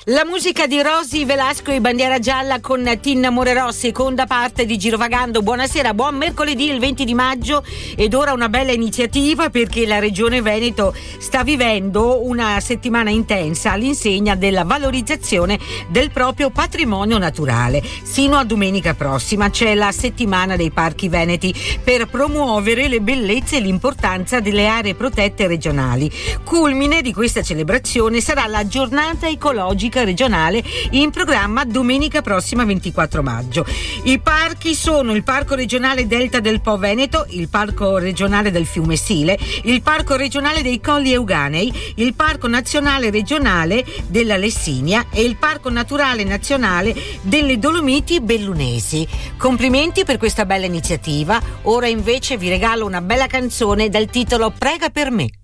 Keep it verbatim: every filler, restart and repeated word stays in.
La musica di Rosy Velasco e Bandiera Gialla con Tinna Morerò, seconda parte di Girovagando. Buonasera, buon mercoledì il venti di maggio ed ora una bella iniziativa perché la Regione Veneto sta vivendo una settimana intensa all'insegna della valorizzazione del proprio patrimonio naturale. Sino a domenica prossima c'è la settimana dei parchi veneti per promuovere le bellezze e l'importanza delle aree protette regionali. Culmine di questa celebrazione sarà la giornata ecologica regionale in programma domenica prossima ventiquattro maggio. I parchi sono il Parco regionale Delta del Po Veneto, il Parco regionale del Fiume Sile, il Parco regionale dei Colli Euganei, il Parco nazionale regionale della Lessinia e il Parco naturale nazionale delle Dolomiti Bellunesi. Complimenti per questa bella iniziativa. Ora invece vi regalo una bella canzone dal titolo Prega per me.